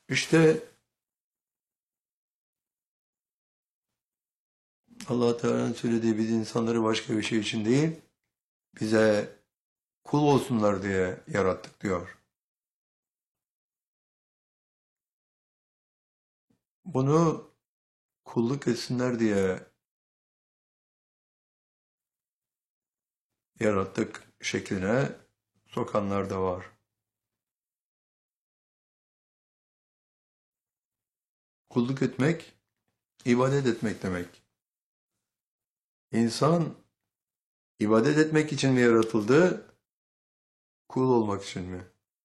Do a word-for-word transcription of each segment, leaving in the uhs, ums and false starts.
İşte Allah Teala'nın söylediği biz insanları başka bir şey için değil, bize kul olsunlar diye yarattık diyor. Bunu kulluk etsinler diye yarattık şekline sokanlar da var. Kulluk etmek, ibadet etmek demek. İnsan ibadet etmek için mi yaratıldı, kul olmak için mi?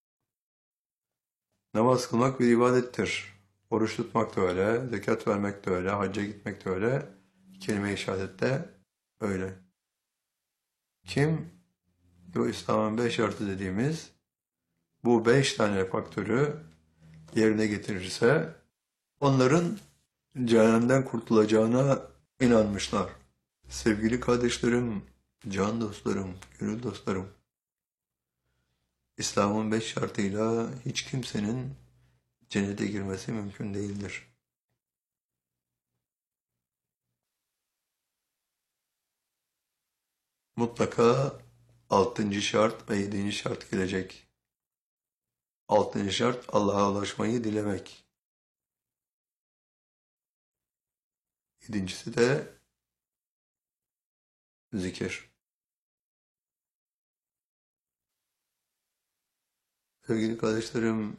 Namaz kılmak bir ibadettir. Oruç tutmak da öyle, zekat vermek de öyle, hacca gitmek de öyle, kelime-i şehadet de öyle. Kim bu İslam'ın beş şartı dediğimiz bu beş tane faktörü yerine getirirse onların cehennemden kurtulacağına inanmışlar. Sevgili kardeşlerim, can dostlarım, gönül dostlarım, İslam'ın beş şartıyla hiç kimsenin cennete girmesi mümkün değildir. Mutlaka altıncı şart ve yedinci şart gelecek. Altıncı şart Allah'a ulaşmayı dilemek. Yedincisi de zikir. Sevgili kardeşlerim,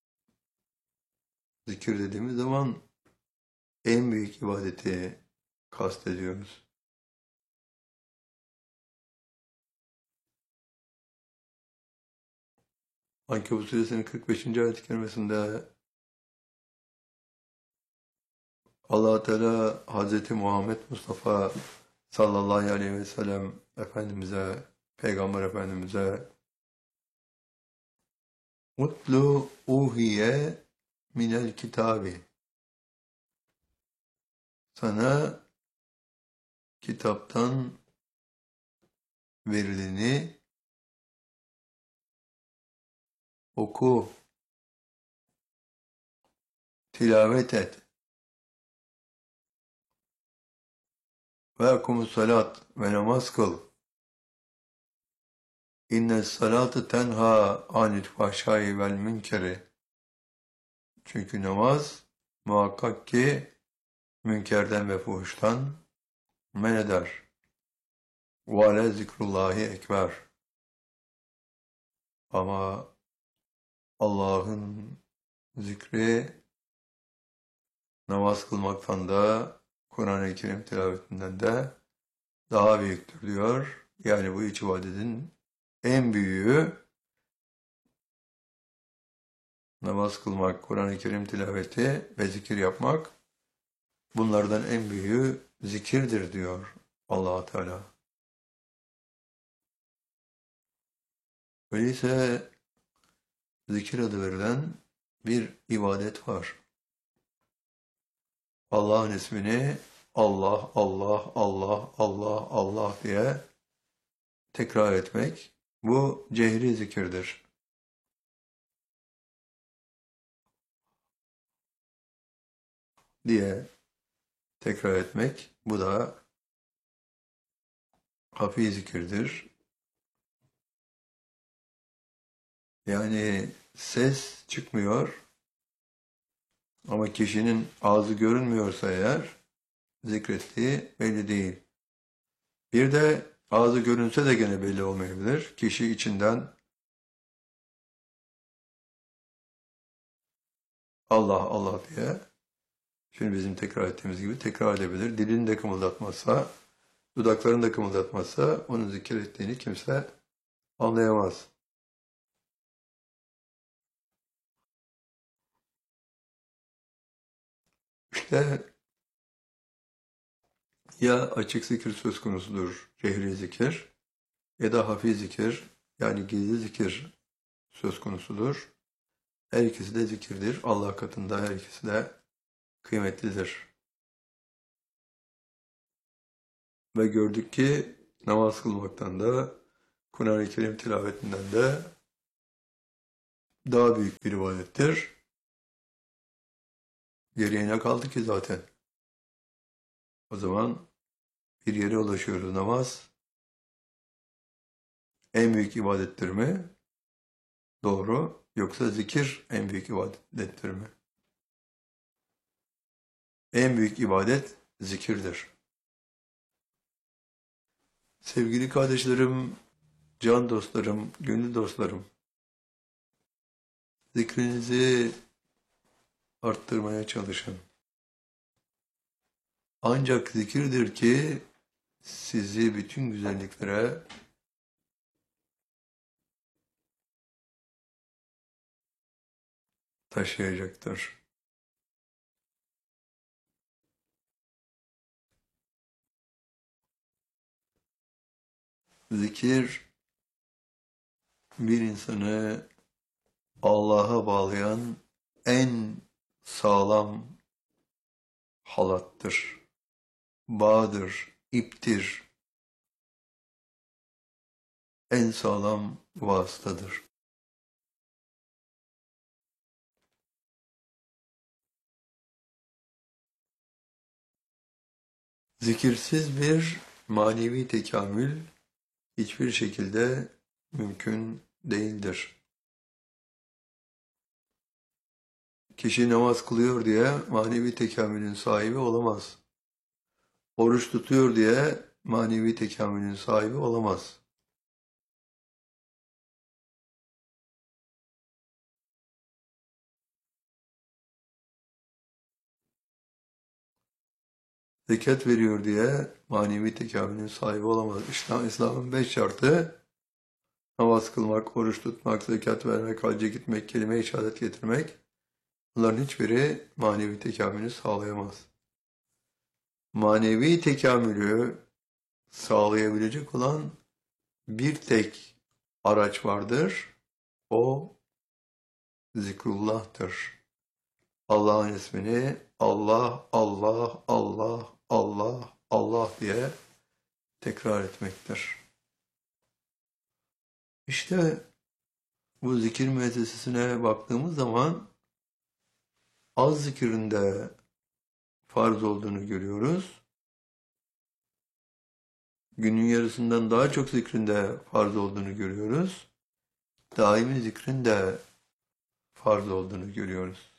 zikir dediğimiz zaman en büyük ibadeti kastediyoruz. Ankebut suresinin kırk beşinci ayet-i kerimesinde Allah Teala Hazreti Muhammed Mustafa sallallahu aleyhi ve sellem Efendimiz'e, Peygamber Efendimiz'e Mutlu uhiye minel kitabi, sana kitaptan verileni oku, tilavet et. Ve akumus salat, ve namaz kıl. İnne salatı tenha anil fahşai vel münkeri. Çünkü namaz muhakkak ki münkerden ve fuhuştan men eder. Ve ale zikrullahi ekber. Ama Allah'ın zikri namaz kılmaktan da Kur'an-ı Kerim tilavetinden de daha büyüktür diyor. Yani bu üç ibadetin en büyüğü namaz kılmak, Kur'an-ı Kerim tilaveti ve zikir yapmak. Bunlardan en büyüğü zikirdir diyor Allah Teala. Öyleyse zikir adı verilen bir ibadet var. Allah'ın ismini Allah, Allah, Allah, Allah, Allah diye tekrar etmek, bu cehri zikirdir. Diye tekrar etmek, bu da hafi zikirdir. Yani ses çıkmıyor ama kişinin ağzı görünmüyorsa eğer zikrettiği belli değil. Bir de ağzı görünse de gene belli olmayabilir. Kişi içinden Allah Allah diye, şimdi bizim tekrar ettiğimiz gibi tekrar edebilir. Dilini de kımıldatmazsa, dudaklarını da kımıldatmazsa onun zikir ettiğini kimse anlayamaz. İşte ya açık zikir söz konusudur, cehri zikir, ya da hafi zikir, yani gizli zikir söz konusudur. Her ikisi de zikirdir. Allah katında her ikisi de kıymetlidir. Ve gördük ki namaz kılmaktan da, Kur'an-ı Kerim tilavetinden de daha büyük bir ibadettir. Geriye ne kaldı ki zaten? O zaman bir yere ulaşıyoruz. Namaz en büyük ibadettir mi? Doğru. Yoksa zikir en büyük ibadettir mi? En büyük ibadet zikirdir. Sevgili kardeşlerim, can dostlarım, gönül dostlarım, zikrinizi arttırmaya çalışın. Ancak zikirdir ki sizi bütün güzelliklere taşıyacaktır. Zikir bir insanı Allah'a bağlayan en sağlam halattır, bağdır, iptir, en sağlam vasıtadır. Zikirsiz bir manevi tekamül hiçbir şekilde mümkün değildir. Kişi namaz kılıyor diye manevi tekamülün sahibi olamaz. Oruç tutuyor diye manevi tekamülün sahibi olamaz. Zekat veriyor diye manevi tekamülün sahibi olamaz. İslam, İslam'ın beş şartı namaz kılmak, oruç tutmak, zekat vermek, hacca gitmek, kelime-i şehadet getirmek. Bunların hiçbiri manevi tekamülü sağlayamaz. Manevi tekamülü sağlayabilecek olan bir tek araç vardır. O zikrullah'tır. Allah'ın ismini Allah, Allah, Allah, Allah, Allah diye tekrar etmektir. İşte bu zikir müessesesine baktığımız zaman az zikirin de farz olduğunu görüyoruz. Günün yarısından daha çok zikrin de farz olduğunu görüyoruz. Daimi zikrin de farz olduğunu görüyoruz.